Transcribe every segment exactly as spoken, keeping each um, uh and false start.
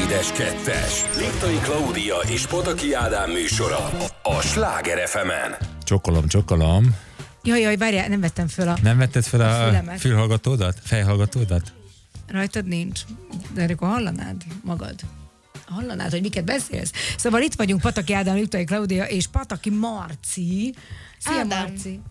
Édes Kettes. Liptai Klaudia és Pataki Ádám műsora a Sláger ef emen. Csokolom, csokolom. Jaj, jaj, várjál, nem vettem föl a Nem vetted fel a, a fülhallgatódat? Fejhallgatódat? Rajtad nincs, de akkor hallanád magad. Hallanád, hogy miket beszélsz. Szóval itt vagyunk Pataki Ádám, Liptai Klaudia és Pataki Marci. Szia, Ádám. Marci.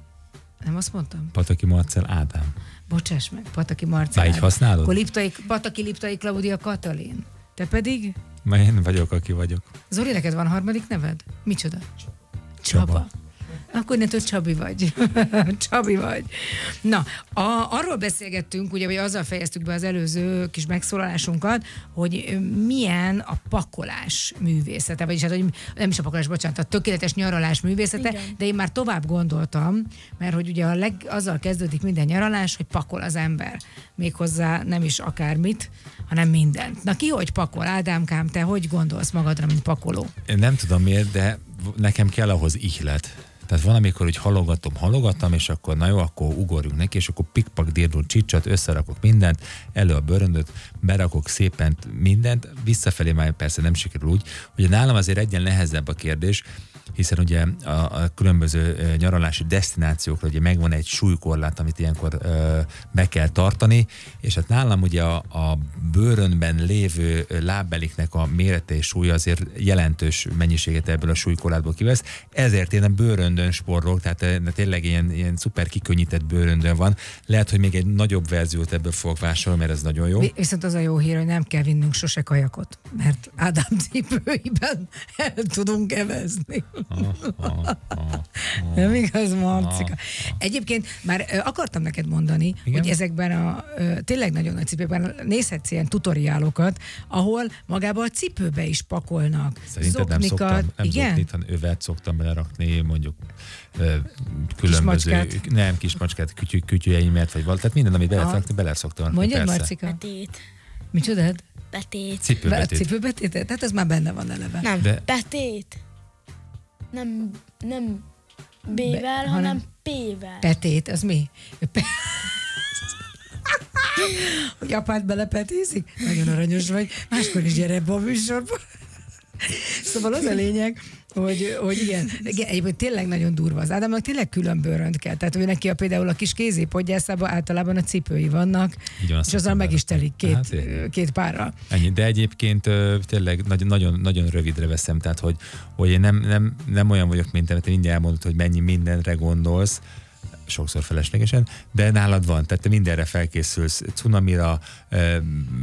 Nem azt mondtam? Pataki Marcel Ádám. Bocsáss meg, Pataki Marci. Már így használod? Akkor Liptai, Pataki Liptai Klaudia Katalin. Te pedig? Már én vagyok, aki vagyok. Zoli, neked van harmadik neved? Micsoda? Csaba. Csaba. Akkor innentől Csabi vagy. Csabi vagy. Na, a, arról beszélgettünk, ugye, vagy azzal fejeztük be az előző kis megszólalásunkat, hogy milyen a pakolás művészete, vagyis hát, hogy nem is a pakolás, bocsánat, a tökéletes nyaralás művészete, igen. De én már tovább gondoltam, mert hogy ugye a leg, azzal kezdődik minden nyaralás, hogy pakol az ember. Méghozzá nem is akármit, hanem mindent. Na ki hogy pakol? Ádámkám, te hogy gondolsz magadra, mint pakoló? Én nem tudom miért, de nekem kell ahhoz ihlet. Tehát van, amikor úgy halogatom, halogatom, és akkor na jó, akkor ugorjunk neki, és akkor pikpak, dirdul, csicsat, összerakok mindent, elő a bőröndöt, berakok szépen mindent, visszafelé már persze nem sikerül úgy. Ugye nálam azért egyen nehezebb a kérdés, hiszen ugye a, a különböző nyaralási desztinációkra ugye megvan egy súlykorlát, amit ilyenkor ö, meg kell tartani, és hát nálam ugye a, a bőrönben lévő lábbeliknek a mérete és súlya azért jelentős mennyiséget ebből a súlykorlátból kivesz, ezért én a bőröndön sporrok, tehát tényleg ilyen, ilyen szuper kikönnyített bőröndön van. Lehet, hogy még egy nagyobb verziót ebből fogok vásárolni, mert ez nagyon jó. Viszont az a jó hír, hogy nem kell vinnünk sose kajakot, mert Ádám cipőiben el tudunk evezni. Ah, ah, ah, ah, nem igaz, Marcika? ah, ah. Egyébként már ö, akartam neked mondani, igen? hogy ezekben a ö, tényleg nagyon nagy cipőkben nézhetsz ilyen tutoriálokat, ahol magába a cipőbe is pakolnak. Szerinted nem szoktam, nem igen? zoknit, hanem övet szoktam belerakni, mondjuk ö, különböző, Kismacskát? nem kismacskát, kütyű, kütyüjeimet, vagy valami, tehát minden, amit belefrakni, bele szoktam rakni, Mondjad, persze. Marcika? Betét. Micsoda? Betét. Cipőbetét. Cipőbetét? Tehát ez már benne van eleve. Nem, De- betét. Nem, nem B-vel, Be- hanem- hanem P-vel. Petét, az mi? Pe- hogy apád belepetézik? Nagyon aranyos vagy. Máskor is gyere ebbe a műsorba. Szóval az a lényeg, hogy, hogy igen, igen, egyébként tényleg nagyon durva az Ádámnak, tényleg külön bőrönt kell. Tehát ő neki a, például a kis kézipodgyászában általában a cipői vannak, Így van, és azzal meg is telik két, Hát, két párral. Ennyi, de egyébként ö, tényleg nagyon, nagyon, nagyon rövidre veszem, tehát hogy, hogy én nem, nem, nem olyan vagyok, mint te, te mindjárt elmondod, hogy mennyi mindenre gondolsz, sokszor feleslegesen, de nálad van, tehát te mindenre felkészülsz, cunamira, eh,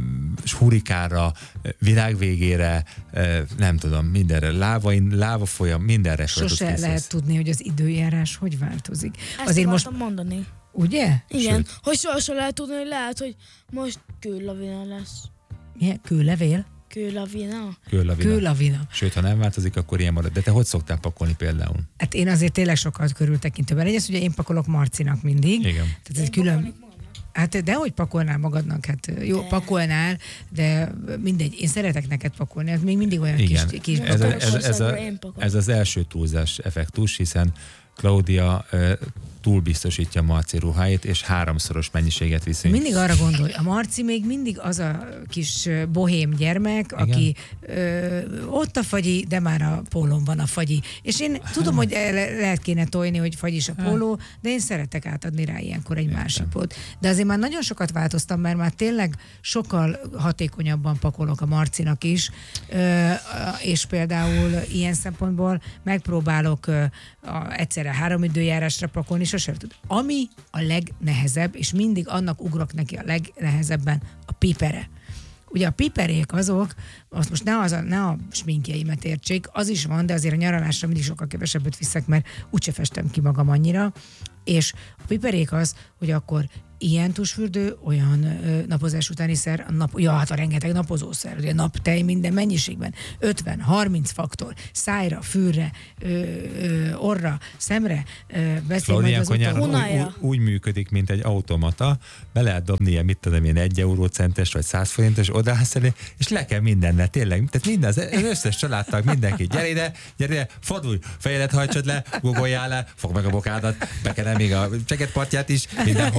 hurikára, világ végére, eh, nem tudom, mindenre, lávain, láva folyam, mindenre fel tudsz Sose készülsz. lehet tudni, hogy az időjárás hogy változik. Ezt Azért most, akartam mondani. ugye? Igen, Sőt. hogy sohasem lehet tudni, hogy lehet, hogy most kőlavina lesz. Milyen? Kőlevél? Kőlavina? Kőlavina. Kőlavina. Sőt, ha nem változik, akkor ilyen marad. De te hogy szoktál pakolni például? Hát én azért tényleg sokat körültekintőben. Egyrészt ugye én pakolok Marcinak mindig. Igen. Tehát ez külön... Hát de hogy pakolnál magadnak? Hát jó, De. pakolnál, de mindegy, én szeretek neked pakolni, hát még mindig olyan Igen. kis, kis ez, a, pakolok. ez, a, ez, a, Én pakolok. ez az első túlzás effektus, hiszen Klaudia uh, túlbiztosítja Marci ruháit, és háromszoros mennyiséget viszünk. Mindig arra gondolj, a Marci még mindig az a kis ö, bohém gyermek, igen, aki ö, ott a fagyi, de már a pólón van a fagyi. És én tudom, hogy le, lehet kéne tojni, hogy fagyis a póló, de én szeretek átadni rá ilyenkor egy másikot. De azért már nagyon sokat változtam, mert már tényleg sokkal hatékonyabban pakolok a Marcinak is, ö, és például ilyen szempontból megpróbálok ö, a, egyszerre három időjárásra pakolni, sosem tud. Ami a legnehezebb, és mindig annak ugrok neki a legnehezebben, a pipere. Ugye a piperék azok, azt most ne, az a, ne a sminkjeimet értsék, az is van, de azért a nyaralásra mindig sokkal kevesebbet viszek, mert úgyse festem ki magam annyira. És a piperék az, hogy akkor ilyen tusfürdő, olyan ö, napozás utáni szer, a nap, ja, hát a rengeteg napozószer, ugye naptej minden mennyiségben, ötven harminc faktor, szájra, fülre, ö, ö, orra, szemre, beszél majd az Klaudia utolsó. úgy, úgy, úgy működik, mint egy automata, be lehet dobni ilyen, mit tudom én, egy eurócentes vagy száz forintos odaállsz elé, és le kell mindennel, tényleg, tehát minden, az összes családtag, mindenki, gyere ide, gyere ide, fordulj, fejedet hajtsad le, guggoljál le, fogd meg a bokádat, bekenem még a csegetpartját is, mindenhol,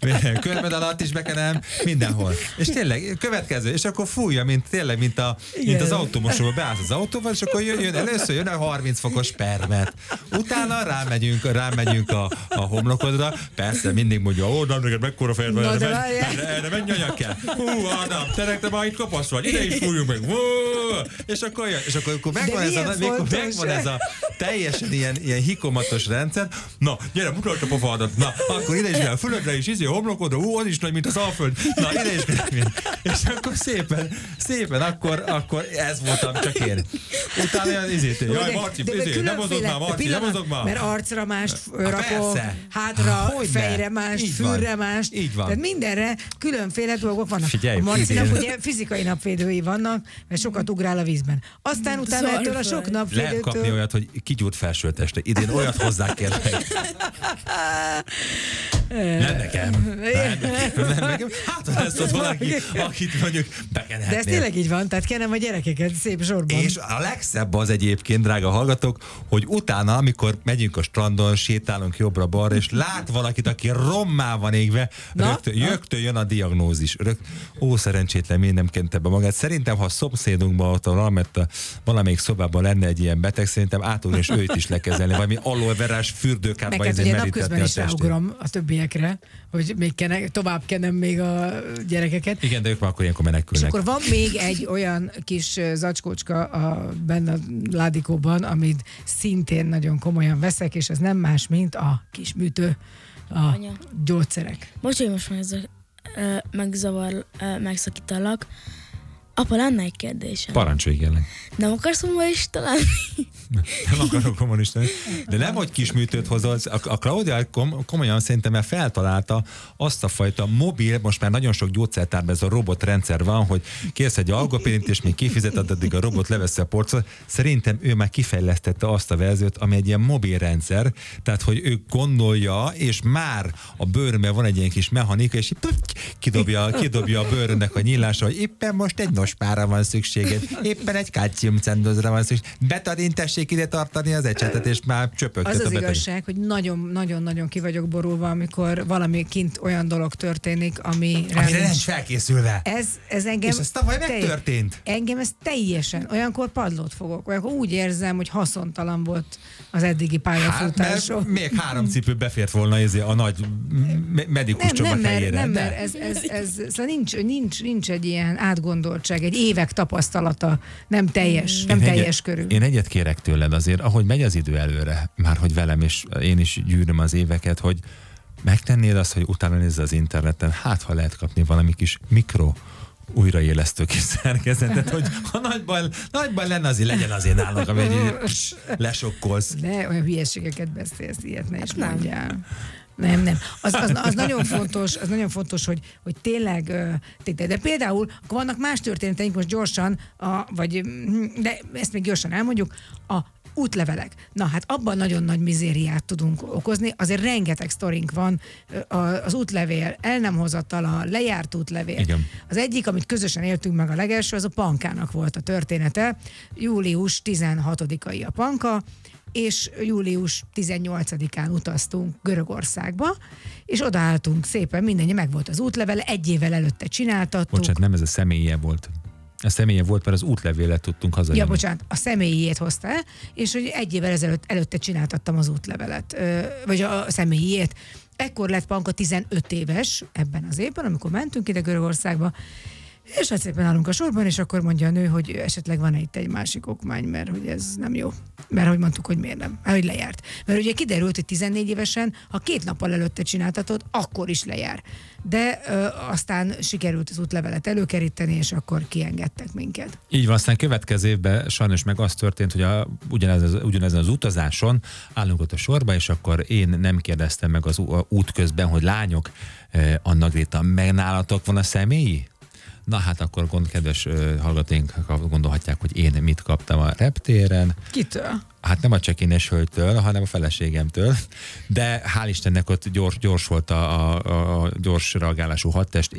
körmed alatt is bekenem, mindenhol. És tényleg, következő, és akkor fújja, mint tényleg, mint, a, mint az autómosóba, beállsz az autóval, és akkor jön, jön először jön a harminc fokos permet. Utána rámegyünk, rámegyünk a, a homlokodra, persze mindig mondja, ó, nem neked mekkora fejed van, erre, erre, erre menj anyag kell. Hú, Ádám, te neked már itt kapasz vagy, ide is fújjunk meg. Hú, és akkor jön, és akkor, akkor megvan, ez a, megvan ez a teljesen ilyen, ilyen hikomatos rendszer. Na, gyere, mutasd a pofádat. Na, akkor ide is kell, fölödre is, izé, a homlokodra, ú, az is nagy, mint az Alföld. Na, ide is kell. És akkor szépen, szépen, akkor, akkor ez voltam csak én. Utána olyan izét, jaj, Marci, izé, nem mozog már, Marci, nem mozog már. Mert arcra mást rakok, hátra, fejre mást, fülre mást. Így van. Tehát mindenre különféle dolgok vannak. Figyelj, a Marcinak ugye fizikai napvédői vannak, mert sokat ugrál a vízben. Aztán utána ettől a sok napvédőtől... Lehet kapni olyat, hogy kigyúrt felsőteste. Idén olyat hozzá kérlek. Nem nekem. Nem nekem. Nem nekem. Hát, ha ezt az valaki, akit mondjuk bekenhetnél. De ez tényleg így van, tehát kenem a gyerekeket szép sorban. És a legszebb az egyébként, drága hallgatók, hogy utána, amikor megyünk a strandon, sétálunk jobbra-balra, és lát valakit, aki rommá van égve, rögtön, rögtön jön a diagnózis. Rögt, ó, szerencsétlen, miért nem kente be magát. Szerintem, ha a szomszédunkban, ott valamelyik, valamelyik szobában lenne egy ilyen beteg, szerintem átugr és őt is lekezelni. Valami aloe-verás fürdőkádba ezért merítetni a testét. Megint a többiekre, hogy még kene, tovább kenem még a gyerekeket. Igen, de ők már akkor ilyenkor menekülnek. És akkor van még egy olyan kis zacskócska a, benne a ládikóban, amit szintén nagyon komolyan veszek, és ez nem más, mint a kis műtő, a Anya. gyógyszerek. Most, hogy most meg, megzavar, megszakítalak. Apa, lenne egy kérdésem. Parancsolj, kérlek. Nem akarsz kommunista lenni? Nem akarok kommunista lenni. De nem, hogy kisműtőt hozol. A, a Claudia kom, komolyan szerintem el feltalálta azt a fajta mobil, most már nagyon sok gyógyszertárban ez a robotrendszer van, hogy kérsz egy algopénit, és még kifizeted, addig a robot leveszi a porcot. Szerintem ő már kifejlesztette azt a verziót, ami egy ilyen mobil rendszer, tehát, hogy ő gondolja, és már a bőrben van egy ilyen kis mechanika, és kidobja, kidobja a bőrönnek a nyílásra, hogy éppen most egy nospára van szükséged, éppen egy kálciumcendozra van szükség. Betadin, tessék ide tartani az ecsetet, és már csöpögtet az a az betadin. igazság, hogy nagyon-nagyon-nagyon ki vagyok borulva, amikor valami kint olyan dolog történik, ami amire nincs felkészülve. Ez, ez engem... És ez tavaly megtörtént. Engem ez teljesen, olyankor padlót fogok, olyankor úgy érzem, hogy haszontalan volt az eddigi pályafutásom. Hát, még három cipő befért volna a nagy medikus csomag helyére. Nem, mert ez, ez, ez, ez nincs, nincs, nincs egy ilyen átgondoltság, egy évek tapasztalata, nem teljes, nem én teljes egyet, körül. Én egyet kérek tőled azért, ahogy megy az idő előre, már hogy velem is, én is gyűröm az éveket, hogy megtennéd azt, hogy utána nézz az interneten, hát ha lehet kapni valami kis mikro újraélesztő kis szerkezetet, hogy ha nagy baj, nagy baj lenne, azért legyen azért nálunk, ami lesokkolsz. De olyan hülyeségeket beszélsz, ilyet ne is mondjál. Nem, nem. Az, az, az nagyon fontos, az nagyon fontos, hogy, hogy tényleg, de például vannak más történeteink most gyorsan, a, vagy, de ezt még gyorsan elmondjuk, a útlevelek. Na hát abban nagyon nagy mizériát tudunk okozni, azért rengeteg sztorink van, az útlevél, el nem hozatala, lejárt útlevél. Igen. Az egyik, amit közösen éltünk meg a legelső, az a Pankának volt a története. július tizenhatodikai a Panka, és július tizennyolcadikán utaztunk Görögországba, és odaálltunk szépen, mindenki meg volt az útlevele, egy évvel előtte csináltattuk. Bocsánat, nem ez a személye volt. A személye volt, mert az útlevélet tudtunk hazajönni. Ja, bocsánat, a személyét hozta el, és hogy egy évvel ezelőtt előtte csináltattam az útlevelet, vagy a személyét. Ekkor lett Panka tizenöt éves ebben az évben, amikor mentünk ide Görögországba, és hát szépen állunk a sorban, és akkor mondja a nő, hogy esetleg van itt egy másik okmány, mert hogy ez nem jó. Mert hogy mondtuk, hogy miért nem. Hát, hogy lejárt. Mert ugye kiderült, hogy tizennégy évesen, ha két nappal előtte csináltatod, akkor is lejár. De ö, aztán sikerült az útlevelet előkeríteni, és akkor kiengedtek minket. Így van, aztán következő évben sajnos meg az történt, hogy a, ugyanez, ugyanezen az utazáson állunk ott a sorba, és akkor én nem kérdeztem meg az út közben, hogy lányok, eh, Anna Gréta, meg nálatok van a személyi? Na hát akkor gond, kedves uh, hallgatóink gondolhatják, hogy én mit kaptam a reptéren. Kitől? Hát nem a csekines hölgytől, hanem a feleségemtől, de hál' Istennek ott gyors, gyors volt a, a, a gyors reagálású hadtest.